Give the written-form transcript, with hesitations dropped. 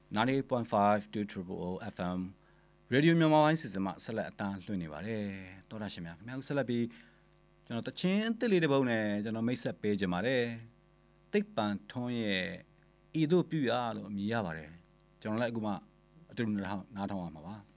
90.5 to Triple FM Radio မြန်မာပိုင်းစီစဉ်မှာဆက်လက်အတန်းလွှင့်နေပါတယ်တော်ရရှင်များခင်ဗျာဆက်လက်ပြီးကျွန်တော်တချင်းအစ်စ်လေးတစ်ပုဒ်နဲ့ကျွန်တော်မိတ်ဆက်ပေးကြပါတယ်တိတ်ပန်ထွန်းရဲ့ဤတို့ပြရလို့အမည်ရပါတယ်ကျွန်တော်လည်းအခုမှအတူတူနားထောင်ရမှာပါ